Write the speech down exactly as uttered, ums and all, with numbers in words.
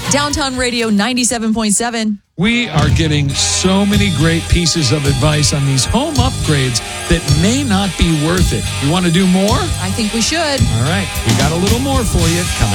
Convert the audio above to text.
Downtown Radio ninety-seven point seven. We are getting so many great pieces of advice on these home upgrades that may not be worth it. You want to do more? I think we should. All right. We got a little more for you coming